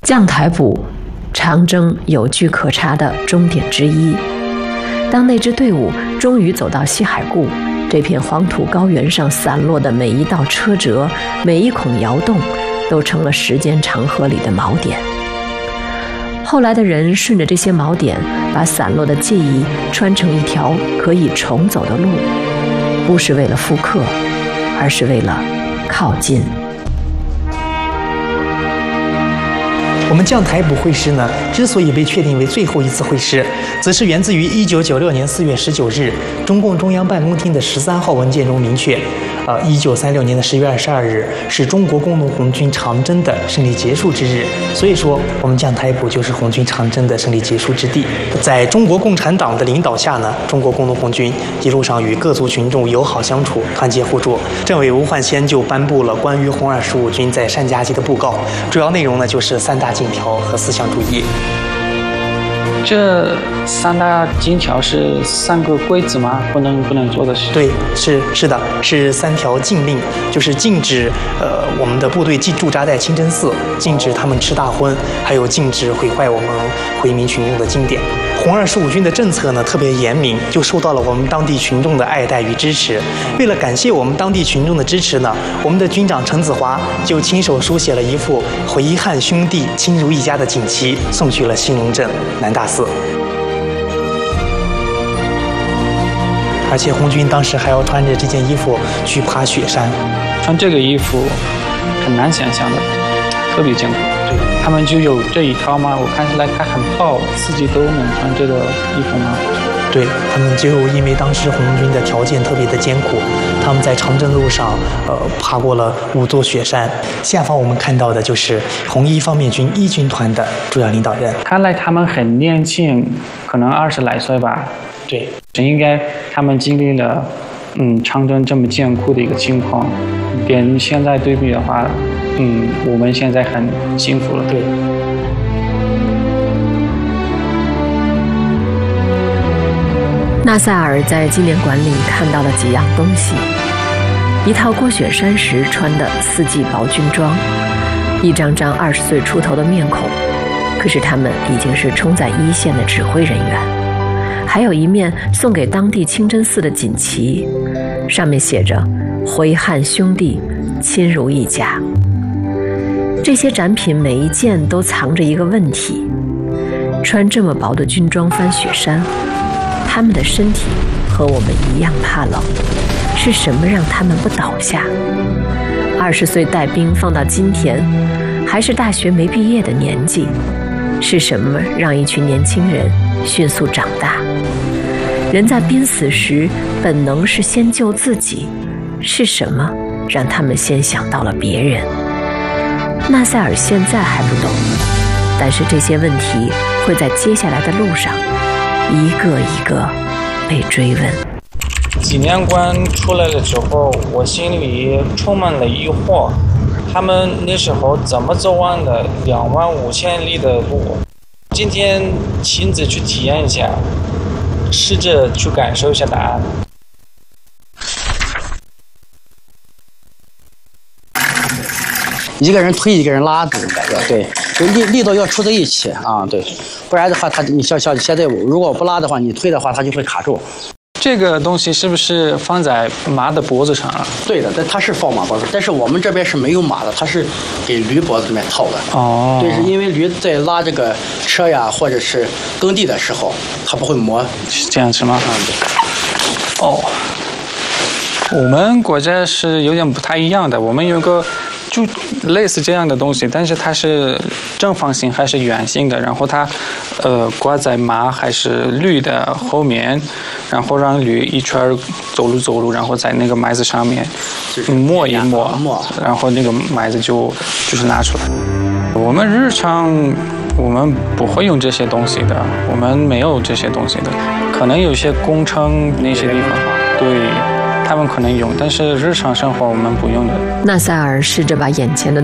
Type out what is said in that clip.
将台捕，长征有据可查的终点之一。当那支队伍终于走到西海固，这片黄土高原上散落的每一道车辙、每一孔窑洞，都成了时间长河里的锚点。后来的人顺着这些锚点，把散落的记忆穿成一条可以重走的路，不是为了复刻，而是为了靠近。 我们将台捕会师呢，之所以被确定为最后一次会师，则是源自于1996年4月19日，中共中央办公厅的13号文件中明确，1936年的10月22日是中国工农红军长征的胜利结束之日。所以说，我们将台捕就是红军长征的胜利结束之地。在中国共产党的领导下呢，中国工农红军一路上与各族群众友好相处，团结互助。政委吴焕先就颁布了关于红25军在山夹集的布告，主要内容呢就是3大禁条和4项注意。 这3大禁条是3个规则吗？不能做的事？ 对，是的，是3条禁令，就是禁止我们的部队驻扎在清真寺，禁止他们吃大荤，还有禁止毁坏我们回民群众的经典。红25军的政策呢特别严明，就受到了我们当地群众的爱戴与支持。为了感谢我们当地群众的支持呢，我们的军长陈子华就亲手书写了一副回汉兄弟亲如一家的锦旗，送去了兴隆镇南大寺。而且红军当时还要穿着这件衣服去爬雪山， 穿这个衣服很难想象的，特别艰苦。对，他们就有这一套吗？我看起来它很厚，自己都能穿这个衣服吗？ 对，他们就因为当时红军的条件特别的艰苦，他们在长征路上爬过了5座雪山。下方我们看到的就是红一方面军1军团的主要领导人。 看来他们很年轻，可能20来岁吧。 对， 应该他们经历了长征这么艰苦的一个情况，跟现在对比的话，我们现在很幸福了。 对。 纳赛尔在纪念馆里看到了几样东西：一套过雪山时穿的4季薄军装，一张张20岁出头的面孔，可是他们已经是冲在一线的指挥人员。还有一面送给当地清真寺的锦旗，上面写着“回汉兄弟，亲如一家”。这些展品每一件都藏着一个问题：穿这么薄的军装翻雪山，他们的身体和我们一样怕冷，是什么让他们不倒下？20岁带兵放到今天，还是大学没毕业的年纪，是什么让一群年轻人迅速长大？人在濒死时，本能是先救自己，是什么让他们先想到了别人？纳赛尔现在还不懂，但是这些问题会在接下来的路上一个一个被追问。 纪念馆出来了之后，我心里充满了疑惑，他们那时候怎么走完的25000里的路？今天亲自去体验一下，试着去感受一下答案。 一个人推一个人拉这种感觉，对，就力度要处在一起啊，对，不然的话，你像现在如果不拉的话，你推的话，它就会卡住。 这个东西是不是放在马的脖子上了？ 对的，但它是放马脖子，但是我们这边是没有马的，它是给驴脖子里面套的。 哦， 对，是因为驴在拉这个车呀，或者是耕地的时候，它不会磨。 是这样子吗？ 对。 哦，我们国家是有点不太一样的，我们有个就类似这样的东西，但是它是正方形还是圆形的，然后它挂在马还是驴的后面，然后让驴一圈走路，然后在那个麦子上面磨一磨，然后那个麦子就是拿出来。我们日常我们不会用这些东西的，我们没有这些东西的，可能有些工程那些地方，对。他们可能用，但是日常生活我们不用的。 纳赛尔试着把眼前的